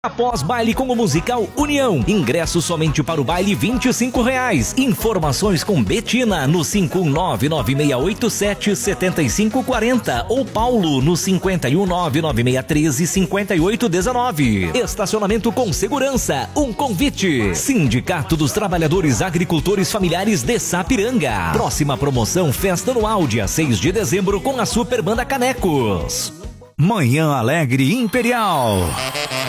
Após baile com o musical União. Ingresso somente para o baile R$ 25. Informações com Betina no 51996877540 ou Paulo no 51996135819. Estacionamento com segurança. Um convite. Sindicato dos Trabalhadores Agricultores Familiares de Sapiranga. Próxima promoção Festa Anual, dia 6 de dezembro com a Super Banda Canecos. Manhã Alegre Imperial.